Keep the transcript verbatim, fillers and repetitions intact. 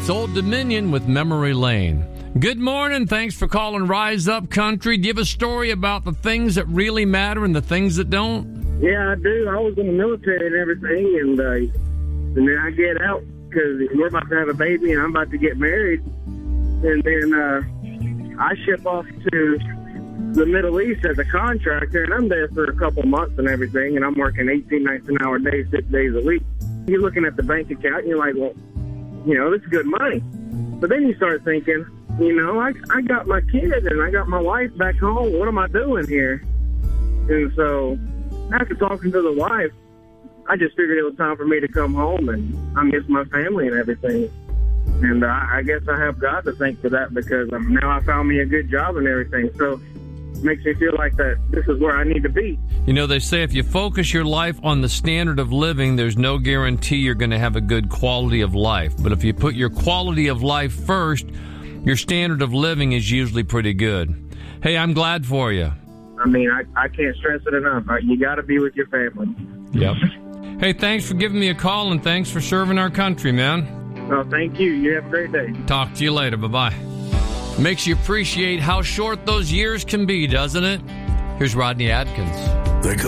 It's Old Dominion with Memory Lane. Good morning. Thanks for calling Rise Up Country. Do you have a story about the things that really matter and the things that don't? Yeah, I do. I was in the military and everything, and, uh, and then I get out because we're about to have a baby and I'm about to get married. And then uh, I ship off to the Middle East as a contractor, and I'm there for a couple months and everything, and I'm working eighteen, nineteen-hour days, six days a week. You're looking at the bank account, and you're like, well, you know, this is good money. But then you start thinking, you know, I, I got my kid and I got my wife back home. What am I doing here? And so after talking to the wife, I just figured it was time for me to come home, and I miss my family and everything. And uh, I guess I have God to thank for that, because um, now I found me a good job and everything. So it makes me feel like that this is where I need to be. You know, they say if you focus your life on the standard of living, there's no guarantee you're going to have a good quality of life. But if you put your quality of life first, your standard of living is usually pretty good. Hey, I'm glad for you. I mean, I, I can't stress it enough. You got to be with your family. Yep. Hey, thanks for giving me a call, and thanks for serving our country, man. Oh, thank you. You have a great day. Talk to you later. Bye-bye. Makes you appreciate how short those years can be, doesn't it? Here's Rodney Adkins. They call